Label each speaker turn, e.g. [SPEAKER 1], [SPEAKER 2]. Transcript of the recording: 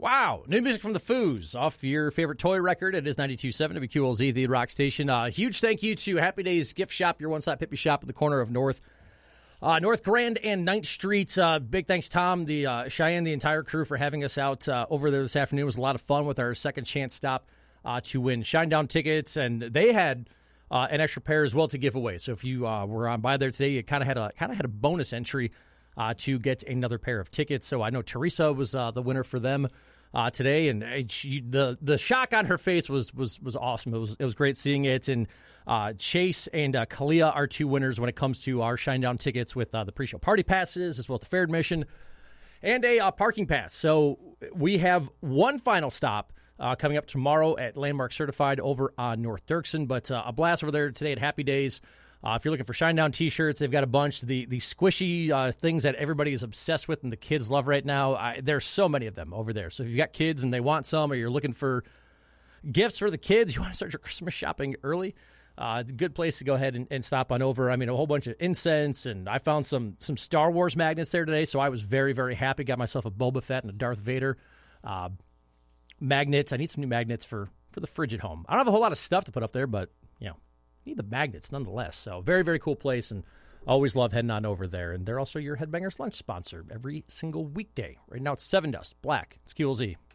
[SPEAKER 1] Wow, new music from the Foos off your favorite toy record. It is 92.7 WQLZ, the rock station. Huge thank you to Happy Days Gift Shop, your one-stop hippie shop at the corner of North Grand and 9th Street. Big thanks, Tom, the Cheyenne, the entire crew for having us out over there this afternoon. It was a lot of fun with our second chance stop to win Shinedown tickets, and they had an extra pair as well to give away. So if you were on by there today, you kind of had a bonus entry to get another pair of tickets. So I know Teresa was the winner for them today, and the shock on her face was awesome. It was great seeing it. And Chase and Kalia are two winners when it comes to our Shinedown tickets with the pre-show party passes as well as the fair admission and a parking pass. So we have one final stop coming up tomorrow at Landmark Certified over on North Dirksen. But a blast over there today at Happy Days. If you're looking for Shinedown T-shirts, they've got a bunch. The squishy things that everybody is obsessed with and the kids love right now. There's so many of them over there. So if you've got kids and they want some, or you're looking for gifts for the kids, you want to start your Christmas shopping early, it's a good place to go ahead and stop on over. I mean, a whole bunch of incense, and I found some Star Wars magnets there today, so I was very, very happy. Got myself a Boba Fett and a Darth Vader magnets. I need some new magnets for the fridge at home. I don't have a whole lot of stuff to put up there, but, need the magnets nonetheless. So very, very cool place, and always love heading on over there. And they're also your Headbangers Lunch sponsor every single weekday. Right now it's 7 Dust Black. It's QLZ.